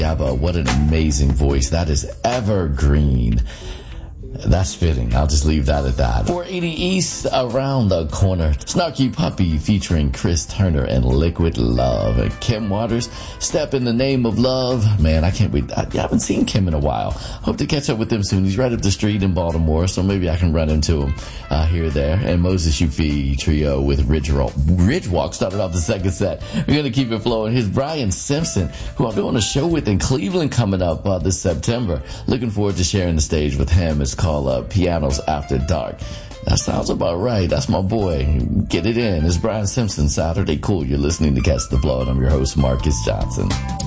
Gabba, what an amazing voice. That is evergreen. That's fitting. I'll just leave that at that. 480 East, Around the Corner. Snarky Puppy featuring Chris Turner and Liquid Love. And Kim Waters, Step in the Name of Love. Man, I can't wait. I haven't seen Kim in a while. Hope to catch up with him soon. He's right up the street in Baltimore, so maybe I can run into him here or there. And Moses Yufi Trio with Ridgewalk started off the second set. We're going to keep it flowing. Here's Brian Simpson, who I'm doing a show with in Cleveland coming up this September. Looking forward to sharing the stage with him. It's called Pianos After Dark. That sounds about right. That's my boy. Get it in. It's Brian Simpson, Saturday Cool. You're listening to Catch the Flow, and I'm your host, Marcus Johnson.